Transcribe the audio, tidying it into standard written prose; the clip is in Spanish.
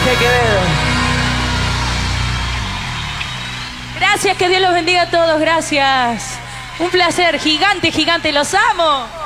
Jorge Quevedo. Gracias, que Dios los bendiga a todos, gracias. Un placer, gigante, gigante, los amo.